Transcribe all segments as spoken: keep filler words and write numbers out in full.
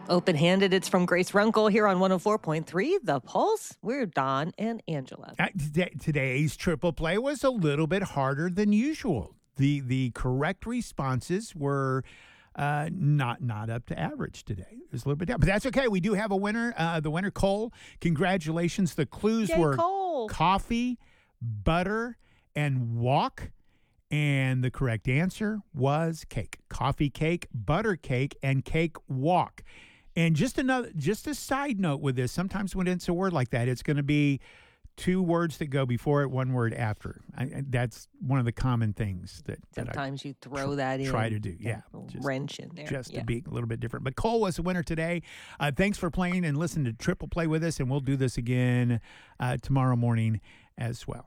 Open-handed, it's from Grace Runkle here on one oh four point three, The Pulse. We're Don and Angela. Uh, today- Today's triple play was a little bit harder than usual. The the correct responses were uh, not not up to average today. It was a little bit down, but that's okay. We do have a winner. Uh, the winner, Cole. Congratulations. The clues Yay, were Cole. coffee, butter, and walk. And the correct answer was cake. Coffee cake, butter cake, and cake walk. And just another, just a side note with this, sometimes when it's a word like that, it's going to be two words that go before it, one word after. I, that's one of the common things that, that Sometimes I you throw tr- that in. try to do. Yeah. Just, wrench in there. Just yeah. to be a little bit different. But Cole was the winner today. Uh, thanks for playing and listening to Triple Play with us. And we'll do this again uh, tomorrow morning as well.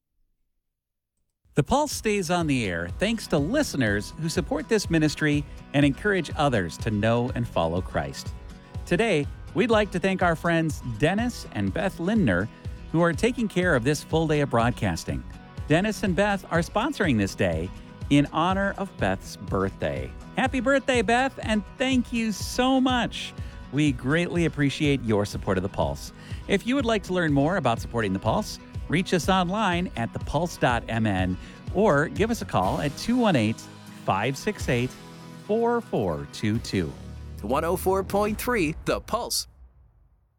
The Pulse stays on the air thanks to listeners who support this ministry and encourage others to know and follow Christ. Today, we'd like to thank our friends Dennis and Beth Lindner, who are taking care of this full day of broadcasting. Dennis and Beth are sponsoring this day in honor of Beth's birthday. Happy birthday, Beth, and thank you so much. We greatly appreciate your support of The Pulse. If you would like to learn more about supporting The Pulse, reach us online at the pulse dot m n or give us a call at two one eight, five six eight, four four two two. one oh four point three The Pulse.